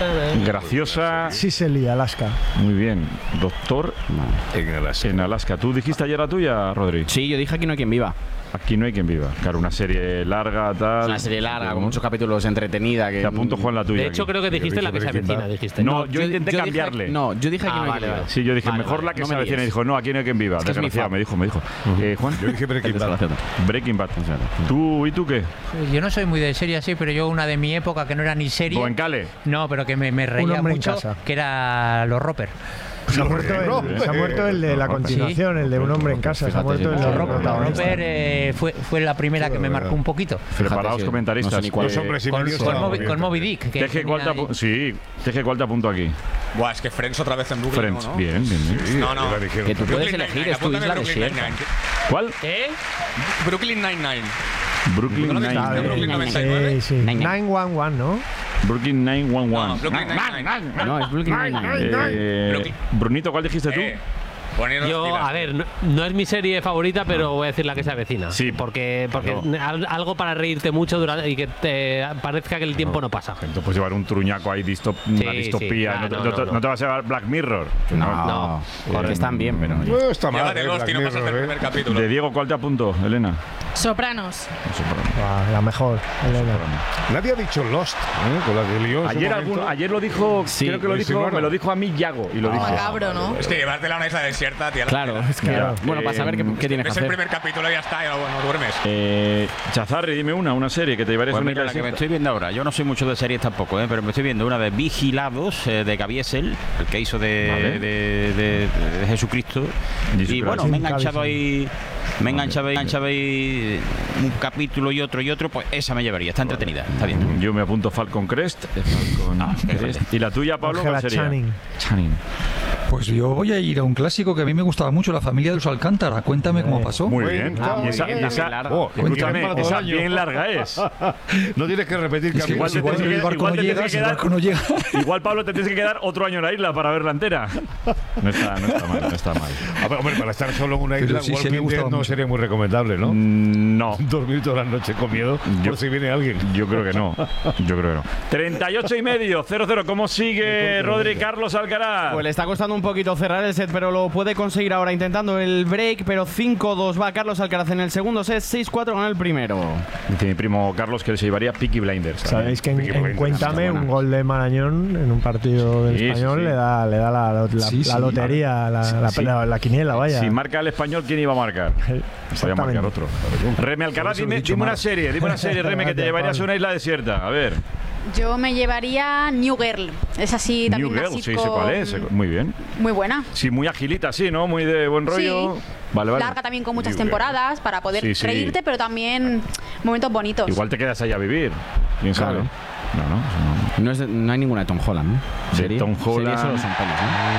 Graciosa. Sicily, Alaska. Muy bien. Doctor en Alaska. En Alaska. ¿Tú dijiste ayer la tuya, Rodri? Sí, yo dije Aquí no hay quien viva. Aquí no hay quien viva. Claro, una serie larga, tal. Una serie larga, con muchos capítulos, entretenida. Que... Te apunto, Juan, la tuya. De hecho, aquí. creo que dijiste la que se avecina, dijiste. No, yo intenté yo dije- cambiarle. no, yo dije Aquí Ah, no hay vale, quien viva. vale. Sí, yo dije, Vale, mejor vale, la que no se me avecina. Y líes. dijo, no, aquí no hay quien viva. Es que es mi Desgraciado, fan. me dijo, me dijo. Eh, Juan. Yo dije Breaking Bad. Breaking Bad. ¿Tú y tú qué? Yo no soy muy de serie así, pero yo una de mi época que no era ni serie. Goenkale. No, pero que me, me reía hombre en mucho, casa. que era Los Roper. Se ha, muerto el, se ha muerto el de la continuación, el de Un hombre en casa. Se ha muerto el de Los los Roper, protagonistas. eh, fue, fue la primera que me marcó un poquito. Preparaos, sí. comentaristas. No sé ni cuál. Los hombres y Con, medio con estaban Moby, muy con bien. Moby Dick. Que Teje, ¿cuál te tenía ahí- apu- sí, Teje, ¿cuál te apunto aquí? Buah, es que Friends otra vez en Brooklyn, Friends. ¿no? ¿no? Bien, bien, bien. Sí, No, no. la dijeron. Que tú puedes Brooklyn elegir, Nine-Nine, es tu apúntame isla Brooklyn desierta. Nine-Nine. ¿Cuál? ¿Qué? Brooklyn Nine-Nine. Brooklyn ¿No lo viste? Nine. Brooklyn noventa y nueve. Sí, sí. nueve once one, ¿no? Brooklyn nueve once No, one. Brooklyn Nine-Nine. No, es Brooklyn Nine-Nine. Eh, Brooklyn. Brunito, ¿cuál dijiste tú? Eh, poneros Yo, pilas. a ver, no, no es mi serie favorita, pero voy a decir la que se avecina. Sí, porque, porque al- algo para reírte mucho durante, y que te parezca que el tiempo no pasa. Entonces puedes llevar un truñaco ahí, distop, Sí, una distopía. sí, no, te- no, no te- no, no te vas a llevar Black Mirror. No, No. porque están bien, pero... No está mal. Llévate eh, Lost y Black no pasas Mirror, del eh. primer capítulo. De Diego, ¿cuál te apunto, Elena? Sopranos. Ah, la mejor, Elena. Nadie ha dicho Lost, ¿eh? Con la que lió en su Ayer, momento. algún- ayer lo dijo, Sí, creo que lo lo dijo, insinuaron. me lo dijo a mí Yago y lo dije. Macabro, ¿no? Es que llevártela a una isla desierta, tía. la Claro, tela. es que... Mira, bueno, para saber qué, qué tienes que Es el hacer. primer capítulo y ya está, ya bueno, duermes. Eh, Chazarri, dime una, una serie que te llevarías Pues una mira, isla la que me desierta. estoy viendo ahora, yo no soy mucho de series tampoco, ¿eh? Pero me estoy viendo una de Vigilados, eh, de Caviezel, el que hizo de, Vale. de, de- de Jesucristo. Jesucristo. Y bueno, Sí, me he enganchado Caviezel. ahí, me he enganchado ahí, enganchado ahí un capítulo y otro y otro, pues esa me llevaría, está entretenida, está bien. Yo me apunto Falcon Crest. eh, Falcon Ah, qué Crest. ¿Y la tuya, Pablo? Ángela ¿Cuál sería? Channing. Channing. Pues yo voy a ir a un clásico que a mí me gustaba mucho, La familia de los Alcántara. Cuéntame cómo pasó. Muy Muy bien. bien. Y esa, bien, y esa- bien oh, larga. escúchame, Para todo esa el año. bien larga es. No tienes que repetir Es que Igual capítulos. te igual tienes que- el barco igual no te tienes llega, que si el quedar- barco no llega. Igual, Pablo, te tienes que quedar otro año en la isla para verla entera. No está, no está mal, no está mal. A ver, hombre, para estar solo en una Pero isla, sí, sí, me Walking Dead gustaba no mucho. sería muy recomendable, ¿no? Mm, No, Dormir toda la noche con miedo Yo- por si viene alguien. yo creo que no. Yo creo que no. treinta y ocho y medio, cero cero. ¿Cómo sigue Rodri Carlos Alcaraz? Pues le está costando un poquito cerrar el set, pero lo puede conseguir ahora intentando el break, pero cinco dos va Carlos Alcaraz en el segundo set, seis cuatro gana el primero. Dice mi primo Carlos que se llevaría Peaky Blinders. Sabéis que en, Peaky en Blinders, Cuéntame, buena. un gol de Marañón en un partido del Sí, sí, español sí. le da, le da la, la- la- Sí, la sí. lotería, la, la- Sí. la- la quiniela, vaya. Si marca el español, ¿quién iba a marcar? Voy a Exactamente. marcar otro. Reme Alcaraz, Por eso lo he dime, dicho dime una mal. serie, dime una serie, Reme, que te Gracias, llevarías a Pablo. una isla desierta. A ver. Yo me llevaría New Girl. Es así New también una Girl, sí, sé sitcom cuál es. Muy bien. muy buena. Sí, muy agilita, sí, ¿no? Muy de buen rollo. Sí. Vale, vale. Larga también con muchas New Girl. temporadas para poder Sí, sí. reírte, pero también momentos bonitos. Igual te quedas allá a vivir. ¿Quién sabe? Claro. No, no, no. No, es de- no hay ninguna de Tom Holland, ¿no? De ¿Serie? Tom Holland. Serie solo son pelis,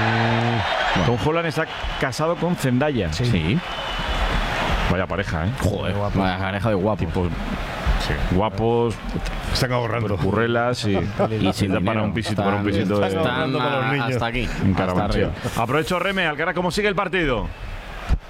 ¿no? Tom Holland está casado con Zendaya. Sí. Vaya pareja, ¿eh? Joder, vaya pareja de guapos. Tipo, sí, guapos, Están ahorrando. currelas y, Y sin para dinero. un pisito, para un Están- pisito de, están ahorrando para los a- niños. hasta aquí. en hasta Carabanchel. arriba. Aprovecho, Reme, Alcaraz, ¿cómo sigue el partido?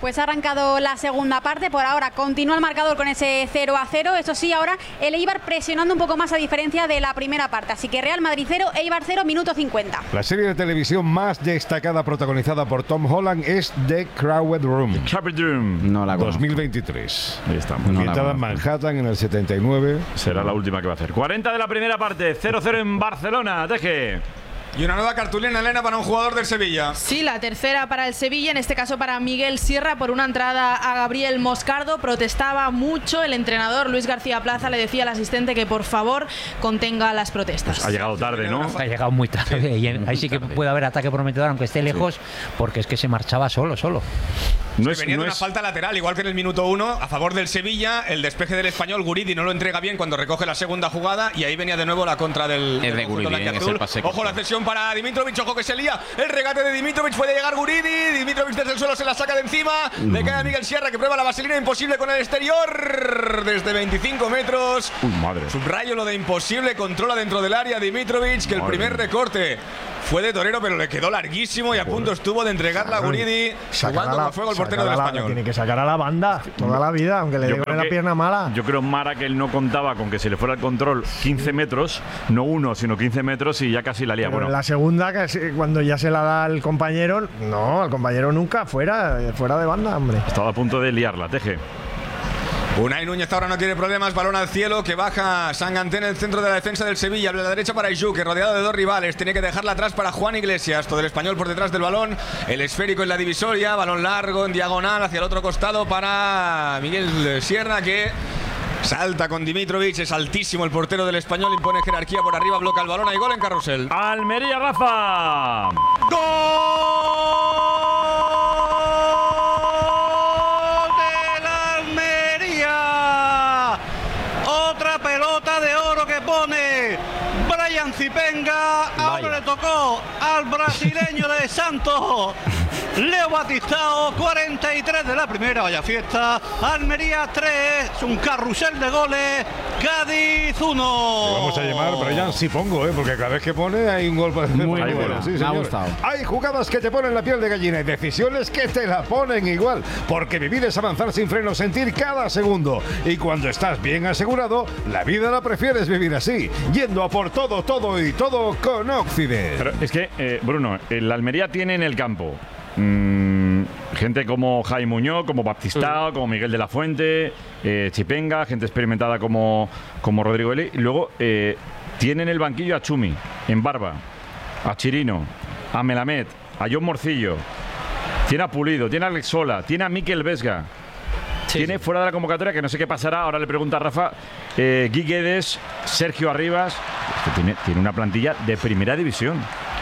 Pues ha arrancado la segunda parte, por ahora continúa el marcador con ese cero a cero, eso sí, ahora el Eibar presionando un poco más a diferencia de la primera parte, así que Real Madrid cero, Eibar cero, minuto cincuenta. La serie de televisión más destacada protagonizada por Tom Holland es The Crowded Room. Crowded Room. No la conozco. dos mil veintitrés. Ahí estamos. Ambientada en Manhattan en el setenta y nueve. Será la última que va a hacer. cuarenta de la primera parte, cero cero en Barcelona. Teje. Y una nueva cartulina, Elena, para un jugador del Sevilla. Sí, la tercera para el Sevilla, en este caso para Miguel Sierra, por una entrada a Gabriel Moscardo. Protestaba mucho el entrenador Luis García Plaza, le decía al asistente que por favor contenga las protestas. Pues ha llegado tarde, ¿no? Ha llegado muy tarde, sí, y ahí sí que puede haber ataque prometedor, aunque esté lejos, sí. Porque es que se marchaba solo, solo. No es, venía no de una es... falta lateral, igual que en el minuto uno, a favor del Sevilla. El despeje del Español, Guridi no lo entrega bien cuando recoge la segunda jugada, y ahí venía de nuevo la contra del, del de Guridi, eh, Ojo, la cesión para Dimitrovic, ojo que se lía. El regate de Dimitrovic, puede llegar Guridi. Dimitrovic desde el suelo se la saca de encima. Mm. Le cae a Miguel Sierra, que prueba la vaselina imposible con el exterior desde veinticinco metros. Uy, madre. Subrayo lo de imposible, controla dentro del área Dimitrovic, que madre. El primer recorte fue de torero, pero le quedó larguísimo y a punto estuvo de entregarla a Guridi, jugando con fuego el portero del Español. Tiene que sacar a la banda toda la vida, aunque le dé la pierna mala. Yo creo, Mara, que él no contaba con que se le fuera el control quince metros, no uno, sino quince metros, y ya casi la lía. Pero bueno, en la segunda, cuando ya se la da al compañero, no, al compañero nunca, fuera, fuera de banda, hombre. Estaba a punto de liarla, Teje. Unai Núñez ahora no tiene problemas, balón al cielo, que baja Sanganté en el centro de la defensa del Sevilla, a la derecha para Ixú, que rodeado de dos rivales, tiene que dejarla atrás para Juan Iglesias, todo el Español por detrás del balón, el esférico en la divisoria, balón largo en diagonal hacia el otro costado para Miguel Sierra, que salta con Dimitrovic, es altísimo el portero del Español, impone jerarquía por arriba, bloca el balón, hay gol en Carrusel. Almería, Rafa. ¡Gol! Cipenga, ahora le tocó al brasileño de Santos, Leo Batistao. Cuarenta y tres de la primera, vaya fiesta. Almería tres, es un carrusel de goles. Cádiz uno. Le vamos a llamar Brian Sipongo, ¿eh? Porque cada vez que pone hay un gol para hacer. Muy bueno, sí, me ha gustado. Hay jugadas que te ponen la piel de gallina y decisiones que te la ponen igual, porque vivir es avanzar sin freno, sentir cada segundo, y cuando estás bien asegurado, la vida la prefieres vivir así, yendo a por todo, todo y todo con Occident. Pero es que, eh, Bruno, el Almería tiene en el campo mmm, gente como Jaime Muñoz, como Baptistao, mm. como Miguel de la Fuente, eh, Chipenga, gente experimentada como, como Rodrigo Eli. Y luego eh, tiene en el banquillo a Chumi, en Barba, a Chirino, a Melamed, a John Morcillo, tiene a Pulido, tiene a Alex Sola, tiene a Mikel Vesga. Sí, tiene sí. fuera de la convocatoria, que no sé qué pasará, ahora le pregunta a Rafa, eh, Gui Guedes, Sergio Arribas. Es que tiene, tiene una plantilla de primera división.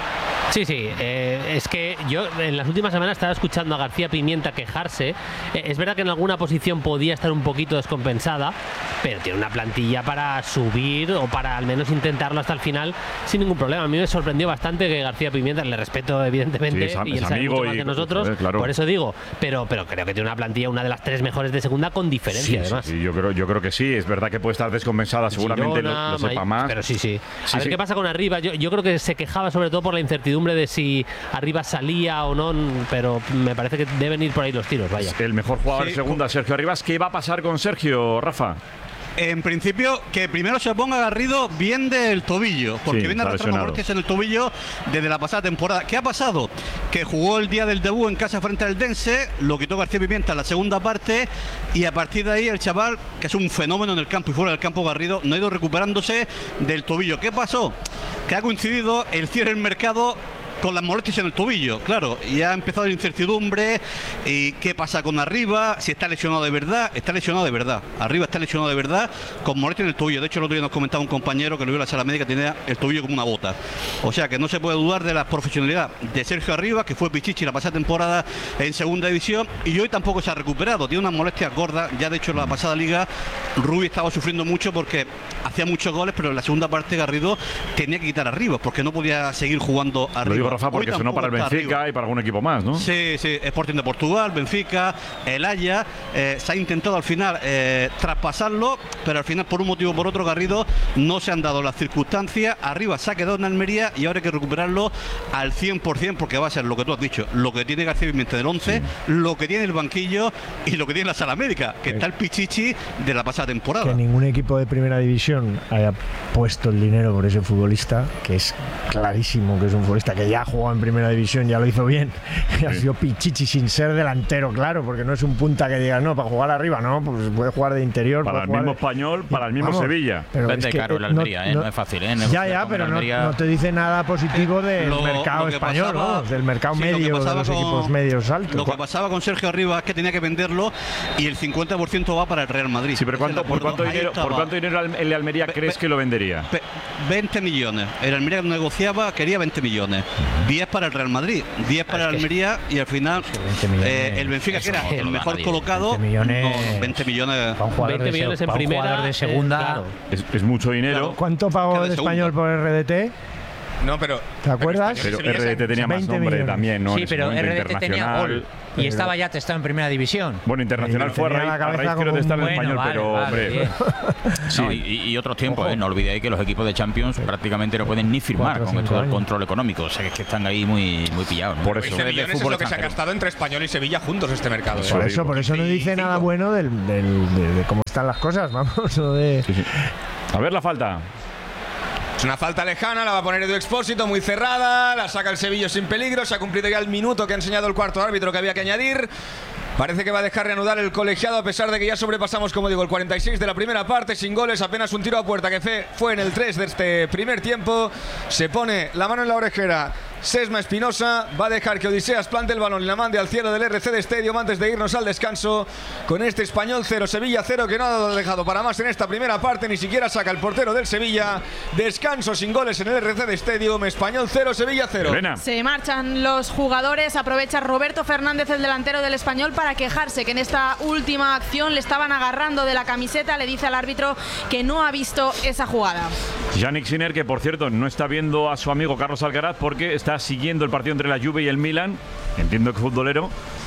Sí, sí, eh, es que yo en las últimas semanas estaba escuchando a García Pimienta quejarse. Eh, es verdad que en alguna posición podía estar un poquito descompensada, pero tiene una plantilla para subir o para al menos intentarlo hasta el final sin ningún problema. A mí me sorprendió bastante que García Pimienta, le respeto evidentemente, sí, es, y él sabe mucho más que nosotros, pues, claro. Por eso digo, pero, pero creo que tiene una plantilla, una de las tres mejores de segunda con diferencia, sí, además. Sí, yo, creo, yo creo que sí, es verdad que puede estar descompensada, seguramente Girona, lo, lo sepa más. Pero sí, sí. sí a ver sí. qué pasa con Arriba. Yo, yo creo que se quejaba sobre todo por la incertidumbre de si Arribas salía o no, pero me parece que deben ir por ahí los tiros, vaya. El mejor jugador sí. de segunda, Sergio Arribas. ¿Qué va a pasar con Sergio, Rafa? En principio, que primero se ponga Garrido bien del tobillo, porque sí, viene arrastrando molestias en el tobillo desde la pasada temporada. ¿Qué ha pasado? Que jugó el día del debut en casa frente al Dense, lo quitó García Pimienta en la segunda parte, y a partir de ahí el chaval, que es un fenómeno en el campo y fuera del campo, Garrido, no ha ido recuperándose del tobillo. ¿Qué pasó? Que ha coincidido el cierre del mercado con las molestias en el tobillo, claro, y ha empezado la incertidumbre. ¿Y qué pasa con Arriba? Si está lesionado de verdad, está lesionado de verdad. Arriba está lesionado de verdad, con molestias en el tobillo. De hecho, el otro día nos comentaba un compañero que lo vio en la sala médica, tenía el tobillo como una bota. O sea que no se puede dudar de la profesionalidad de Sergio Arriba, que fue pichichi la pasada temporada en segunda división, y hoy tampoco se ha recuperado. Tiene unas molestias gordas. Ya de hecho en la pasada liga Rubí estaba sufriendo mucho porque hacía muchos goles, pero en la segunda parte Garrido tenía que quitar Arriba porque no podía seguir jugando Arriba. Rafa, porque hoy sonó para el tampoco está Benfica arriba. y para algún equipo más, ¿no? Sí, sí, Sporting de Portugal, Benfica, el Haya, eh, se ha intentado al final eh, traspasarlo, pero al final por un motivo o por otro, Garrido, no se han dado las circunstancias. Arriba se ha quedado en Almería y ahora hay que recuperarlo al cien por cien, porque va a ser lo que tú has dicho, lo que tiene García Pimienta del once, sí. lo que tiene el banquillo y lo que tiene la sala médica, que sí. está el pichichi de la pasada temporada. Que ningún equipo de primera división haya puesto el dinero por ese futbolista, que es clarísimo que es un futbolista que ya ha jugado en primera división, ya lo hizo bien, sí. ha sido pichichi sin ser delantero, claro, porque no es un punta que diga, no, para jugar arriba, no, pues puede jugar de interior. Para el jugar mismo de... Español, para el mismo Vamos, Sevilla. Pero Vende es que, caro la no, Almería, ¿eh? no, no es fácil, ¿eh? Ya, ya, pero no, no te dice nada positivo del lo, mercado lo español, pasaba, ¿no? Del mercado sí, medio, de los con, equipos medios altos. Lo que pasaba con Sergio Arribas es que tenía que venderlo y el cincuenta por ciento va para el Real Madrid. Sí, pero ¿cuánto, ¿por, cuánto dinero, ¿por cuánto dinero el de Almería be, crees be, que lo vendería? Be, veinte millones. El Almería negociaba, quería veinte millones. diez para el Real Madrid, diez para el Almería y al final eh, el Benfica, que era el mejor nadie. colocado, veinte millones, no, veinte millones, veinte millones en primera, un jugador de segunda. Eh, claro. es, es mucho dinero. Claro. ¿Cuánto pagó el Español por R D T? No, pero... ¿Te acuerdas? Pero, pero R D T tenía más nombre millones. también, ¿no? Sí, pero R D T tenía gol. Y estaba ya testado en primera división. Bueno, Internacional fue a raíz, a raíz creo de estar en bueno, Español, vale, pero vale, hombre. Sí. No, y, y otros tiempos, ¿eh? No olvidéis que los equipos de Champions prácticamente no pueden ni firmar Cuatro, con esto del control económico. O sea, es que están ahí muy, muy pillados, ¿no? Por eso. veinte millones es lo que se ha gastado entre Español y Sevilla juntos este mercado. ¿eh? Por eso, por eso no dice nada bueno del, del, de, de cómo están las cosas, vamos. No de... sí, sí. A ver la falta. Es una falta lejana, la va a poner Edu Expósito, muy cerrada, la saca el Sevilla sin peligro, se ha cumplido ya el minuto que ha enseñado el cuarto árbitro que había que añadir. Parece que va a dejar reanudar el colegiado a pesar de que ya sobrepasamos, como digo, el cuarenta y seis de la primera parte, sin goles, apenas un tiro a puerta que fue, fue en el tres de este primer tiempo. Se pone la mano en la orejera Sesma Espinosa, va a dejar que Odiseas plante el balón y la mande al cielo del R C D Stadium antes de irnos al descanso con este Español cero, Sevilla cero, que no ha dejado para más en esta primera parte, ni siquiera saca el portero del Sevilla. Descanso sin goles en el R C D Stadium, Español cero, Sevilla cero. Elena. Se marchan los jugadores, aprovecha Roberto Fernández, el delantero del Español, para quejarse que en esta última acción le estaban agarrando de la camiseta, le dice al árbitro que no ha visto esa jugada. Yannick Sinner, que por cierto no está viendo a su amigo Carlos Alcaraz porque está siguiendo el partido entre la Juve y el Milan, entiendo que futbolero,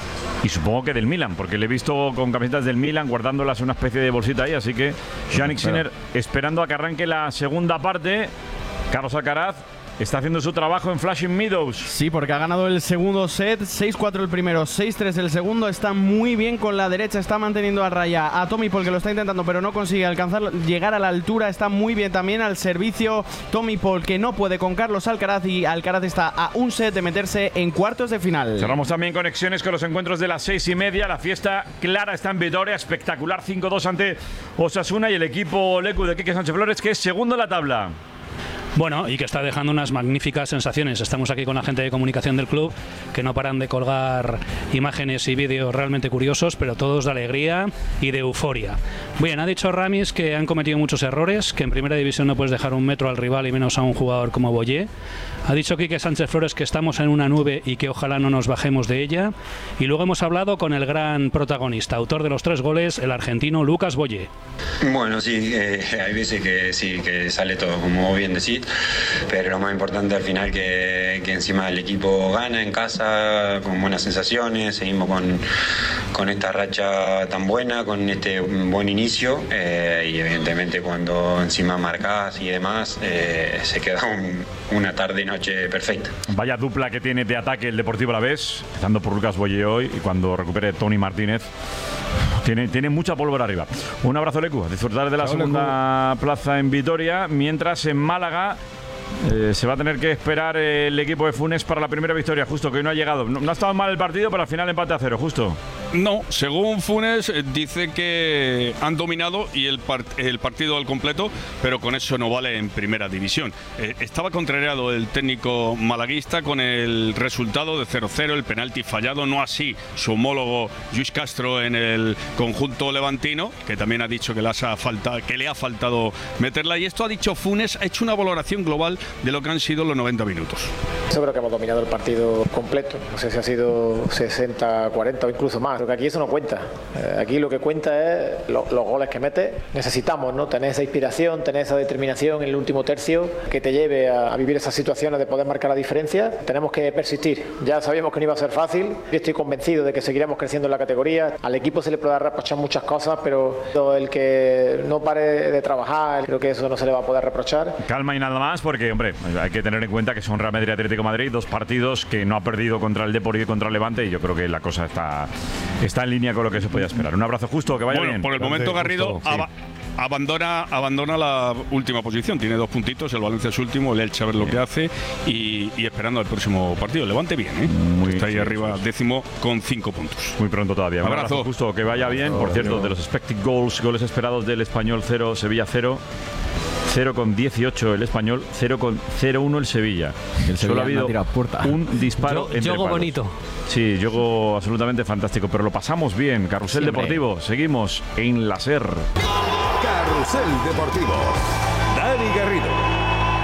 y supongo que del Milan, porque le he visto con camisetas del Milan guardándolas en una especie de bolsita ahí, así que Yannick Sinner esperando a que arranque la segunda parte. Carlos Alcaraz está haciendo su trabajo en Flushing Meadows. Sí, porque ha ganado el segundo set, seis cuatro el primero, seis tres el segundo. Está muy bien con la derecha, está manteniendo a raya a Tommy Paul, que lo está intentando, pero no consigue alcanzar, llegar a la altura. Está muy bien también al servicio Tommy Paul, que no puede con Carlos Alcaraz, y Alcaraz está a un set de meterse en cuartos de final. Cerramos también conexiones con los encuentros de las seis y media. La fiesta clara está en Vitoria, espectacular, cinco dos ante Osasuna, y el equipo Lecu de Quique Sánchez Flores, que es segundo en la tabla. Bueno, y que está dejando unas magníficas sensaciones. Estamos aquí con la gente de comunicación del club, que no paran de colgar imágenes y vídeos realmente curiosos, pero todos de alegría y de euforia. Bien, ha dicho Ramis que han cometido muchos errores, que en primera división no puedes dejar un metro al rival y menos a un jugador como Boyé. Ha dicho Quique Sánchez Flores que estamos en una nube y que ojalá no nos bajemos de ella. Y luego hemos hablado con el gran protagonista, autor de los tres goles, el argentino Lucas Boyé. Bueno, sí, eh, hay veces que sí, que sale todo, como bien decís, pero lo más importante al final que, que encima el equipo gana en casa, con buenas sensaciones, seguimos con, con esta racha tan buena, con este buen inicio, eh, y evidentemente cuando encima marcás y demás, eh, se queda un, una tarde y noche perfecta. Vaya dupla que tiene de ataque el Deportivo Alavés, empezando por Lucas Boyé hoy, y cuando recupere Tony Martínez, Tiene, tiene mucha pólvora arriba. Un abrazo, Lecu. A disfrutar de la Chao, segunda Lecu. Plaza en Vitoria. Mientras en Málaga eh, se va a tener que esperar el equipo de Funes para la primera victoria. Justo, que hoy no ha llegado. No, no ha estado mal el partido, pero al final empate a cero. Justo. No, según Funes dice que han dominado y el, part el partido al completo, pero con eso no vale en primera división. Eh, estaba contrariado el técnico malaguista con el resultado de cero cero, el penalti fallado, no así su homólogo Luis Castro en el conjunto levantino, que también ha dicho que, las ha falta, que le ha faltado meterla. Y esto ha dicho Funes, ha hecho una valoración global de lo que han sido los noventa minutos. Yo creo que hemos dominado el partido completo, no sé si ha sido sesenta cuarenta o incluso más. Pero que aquí eso no cuenta. Eh, aquí lo que cuenta es lo, los goles que metes. Necesitamos, ¿no?, tener esa inspiración, tener esa determinación en el último tercio que te lleve a, a vivir esas situaciones de poder marcar la diferencia. Tenemos que persistir. Ya sabíamos que no iba a ser fácil. Yo estoy convencido de que seguiremos creciendo en la categoría. Al equipo se le puede reprochar muchas cosas, pero el que no pare de trabajar, creo que eso no se le va a poder reprochar. Calma y nada más, porque, hombre, hay que tener en cuenta que son Real Madrid y Atlético de Madrid, dos partidos que no ha perdido contra el Depor y contra el Levante, y yo creo que la cosa está, está en línea con lo que se podía esperar. Un abrazo, Justo, que vaya bueno, bien. Por el momento, Garrido aba abandona, abandona la última posición. Tiene dos puntitos, el Valencia es último, el Elche a ver lo que hace y, y esperando al próximo partido. Levante bien, ¿eh? Muy, está ahí sí, arriba, sí. décimo con cinco puntos. Muy pronto todavía. Un abrazo, abrazo Justo, que vaya bien. Por cierto, de los expected goals, goles esperados del Español cero, Sevilla cero. cero con dieciocho el Español, cero con cero uno el Sevilla. El Sevilla solo ha habido un disparo entre palos. Bonito. Sí, juego absolutamente fantástico, pero lo pasamos bien. Carrusel Siempre. Deportivo, seguimos en la SER. Carrusel Deportivo, Dani Garrido.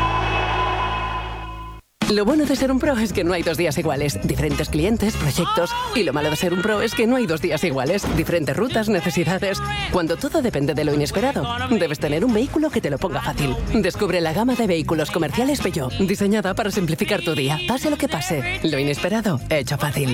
Lo bueno de ser un pro es que no hay dos días iguales. Diferentes clientes, proyectos. Y lo malo de ser un pro es que no hay dos días iguales. Diferentes rutas, necesidades. Cuando todo depende de lo inesperado, debes tener un vehículo que te lo ponga fácil. Descubre la gama de vehículos comerciales Peugeot, diseñada para simplificar tu día. Pase lo que pase, lo inesperado, hecho fácil.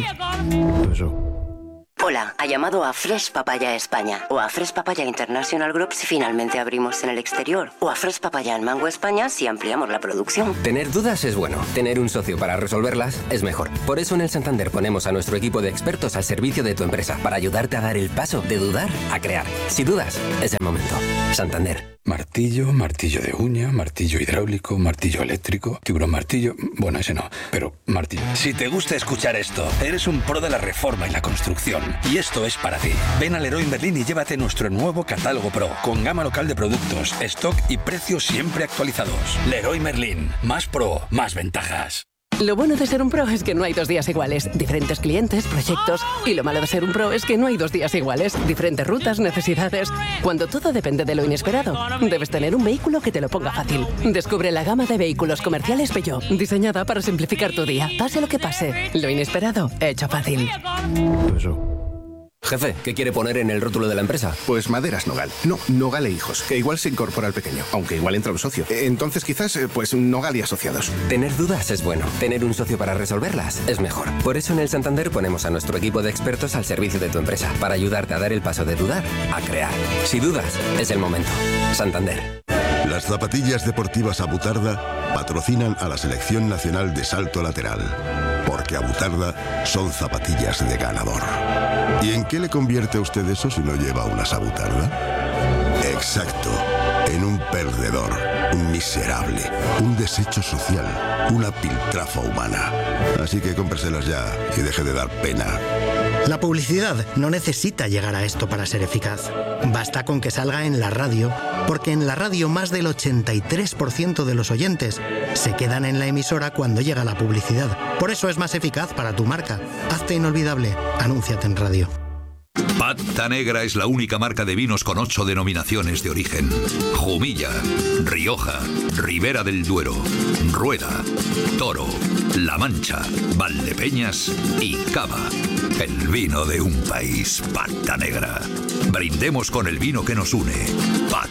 Hola, ha llamado a Fresh Papaya España o a Fresh Papaya International Group si finalmente abrimos en el exterior o a Fresh Papaya en Mango España si ampliamos la producción. Tener dudas es bueno, tener un socio para resolverlas es mejor. Por eso en el Santander ponemos a nuestro equipo de expertos al servicio de tu empresa para ayudarte a dar el paso de dudar a crear. Si dudas, es el momento. Santander. Martillo, martillo de uña, martillo hidráulico, martillo eléctrico, tiburón martillo... Bueno, ese no, pero martillo. Si te gusta escuchar esto, eres un pro de la reforma y la construcción. Y esto es para ti. Ven a Leroy Merlin y llévate nuestro nuevo catálogo Pro, con gama local de productos, stock y precios siempre actualizados. Leroy Merlin, más pro, más ventajas. Lo bueno de ser un pro es que no hay dos días iguales. Diferentes clientes, proyectos. Y lo malo de ser un pro es que no hay dos días iguales. Diferentes rutas, necesidades. Cuando todo depende de lo inesperado, debes tener un vehículo que te lo ponga fácil. Descubre la gama de vehículos comerciales Peugeot, diseñada para simplificar tu día. Pase lo que pase, lo inesperado, hecho fácil. Jefe, ¿qué quiere poner en el rótulo de la empresa? Pues Maderas Nogal. No, Nogal e Hijos, que igual se incorpora al pequeño, aunque igual entra un socio. Entonces quizás, pues Nogal y Asociados. Tener dudas es bueno. Tener un socio para resolverlas es mejor. Por eso en el Santander ponemos a nuestro equipo de expertos al servicio de tu empresa, para ayudarte a dar el paso de dudar a crear. Si dudas, es el momento. Santander. Las zapatillas deportivas Abutarda patrocinan a la Selección Nacional de Salto Lateral, porque Abutarda son zapatillas de ganador. ¿Y en qué le convierte a usted eso si no lleva unas Abutarda? Exacto, en un perdedor, un miserable, un desecho social, una piltrafa humana. Así que cómpreselas ya y deje de dar pena. La publicidad no necesita llegar a esto para ser eficaz. Basta con que salga en la radio, porque en la radio más del ochenta y tres por ciento de los oyentes se quedan en la emisora cuando llega la publicidad. Por eso es más eficaz para tu marca. Hazte inolvidable. Anúnciate en radio. Pata Negra es la única marca de vinos con ocho denominaciones de origen. Jumilla, Rioja, Ribera del Duero, Rueda, Toro, La Mancha, Valdepeñas y Cava. El vino de un país, Pata Negra. Brindemos con el vino que nos une. Pata